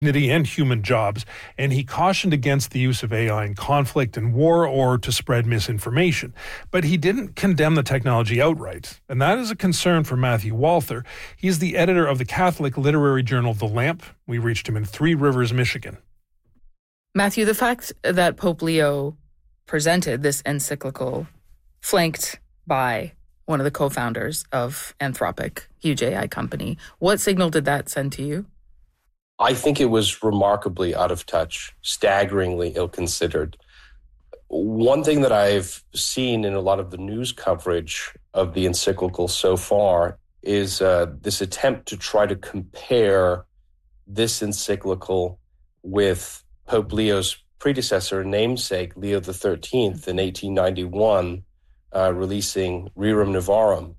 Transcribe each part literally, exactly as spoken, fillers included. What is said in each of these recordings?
dignity and human jobs, and he cautioned against the use of A I in conflict and war or to spread misinformation. But he didn't condemn the technology outright, and that is a concern for Matthew Walther. He is the editor of the Catholic literary journal The Lamp. We reached him in Three Rivers, Michigan. Matthew, the fact that Pope Leo presented this encyclical flanked by one of the co-founders of Anthropic, huge A I company, what signal did that send to you? I think it was remarkably out of touch, staggeringly ill-considered. One thing that I've seen in a lot of the news coverage of the encyclical so far is uh, this attempt to try to compare this encyclical with Pope Leo's predecessor and namesake, Leo the thirteenth, in eighteen ninety-one, uh, releasing Rerum Novarum,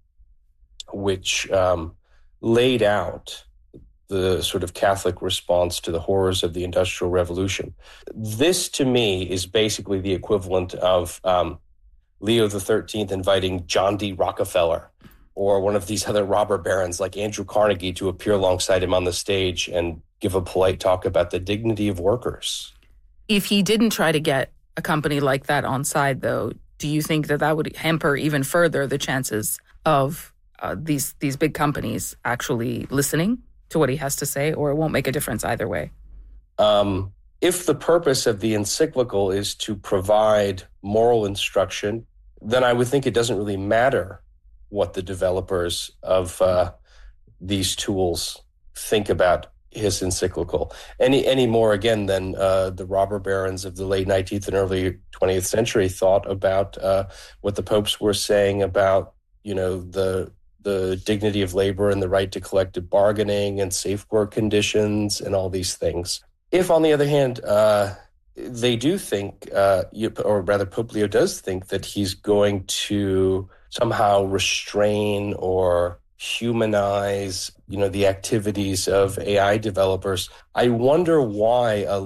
which um, laid out the sort of Catholic response to the horrors of the Industrial Revolution. This, to me, is basically the equivalent of um, Leo the thirteenth inviting John D. Rockefeller or one of these other robber barons like Andrew Carnegie to appear alongside him on the stage and give a polite talk about the dignity of workers. If he didn't try to get a company like that on side, though, do you think that that would hamper even further the chances of uh, these these big companies actually listening to what he has to say, or it won't make a difference either way? Um, if the purpose of the encyclical is to provide moral instruction, then I would think it doesn't really matter what the developers of uh, these tools think about his encyclical any any more again than uh, the robber barons of the late nineteenth and early twentieth century thought about uh, what the popes were saying about, you know, the the dignity of labor and the right to collective bargaining and safe work conditions and all these things. If, on the other hand, uh, they do think, uh, or rather Pope Leo does think that he's going to somehow restrain or humanize, you know, the activities of A I developers, I wonder why a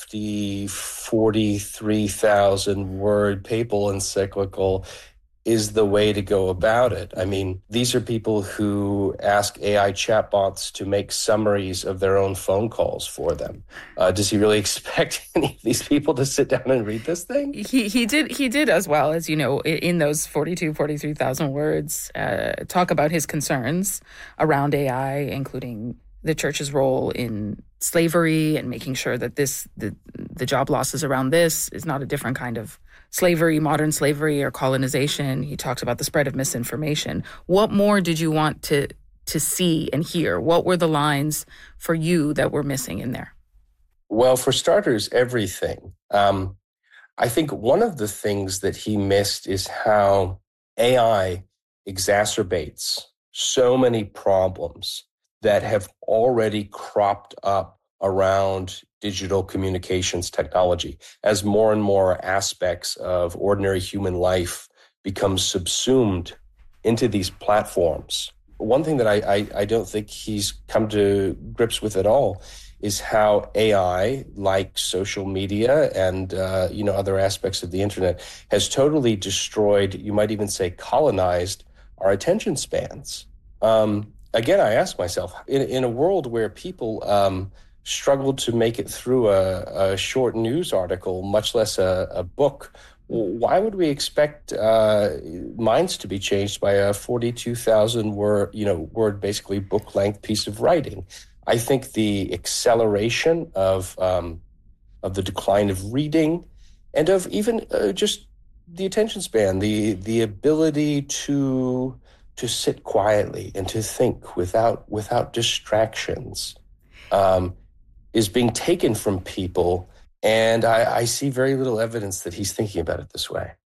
lofty forty-three thousand word papal encyclical is the way to go about it. I mean, these are people who ask A I chatbots to make summaries of their own phone calls for them. Uh, does he really expect any of these people to sit down and read this thing? He he did he did as well, as you know, in those forty-two, forty-three thousand words, uh, talk about his concerns around A I, including the church's role in slavery and making sure that this the, the job losses around this is not a different kind of slavery, modern slavery or colonization. He talks about the spread of misinformation. What more did you want to to see and hear? What were the lines for you that were missing in there? Well, for starters, everything. Um, I think one of the things that he missed is how A I exacerbates so many problems that have already cropped up around digital communications technology as more and more aspects of ordinary human life become subsumed into these platforms. One thing that I, I, I don't think he's come to grips with at all is how A I, like social media and uh, you know other aspects of the internet, has totally destroyed, you might even say colonized, our attention spans. Um, again, I ask myself, in, in a world where people um, struggled to make it through a, a short news article, much less a, a book, why would we expect uh, minds to be changed by a forty-two thousand word, you know, word, basically book-length piece of writing? I think the acceleration of um, of the decline of reading and of even uh, just the attention span, the the ability to to sit quietly and to think without without distractions, um, is being taken from people. And I, I see very little evidence that he's thinking about it this way.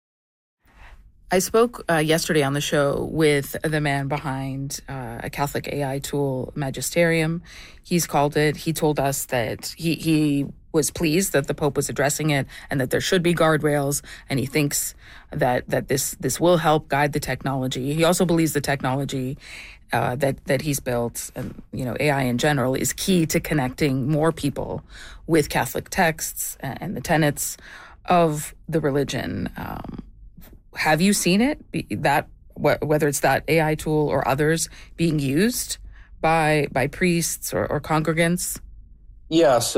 I spoke uh, yesterday on the show with the man behind uh, a Catholic A I tool, Magisterium. He's called it. He told us that he, he was pleased that the Pope was addressing it and that there should be guardrails. And he thinks that that this this will help guide the technology. He also believes the technology uh, that that he's built, and you know A I in general, is key to connecting more people with Catholic texts and the tenets of the religion. Um, Have you seen it, that whether it's that A I tool or others, being used by by priests or, or congregants? Yeah, so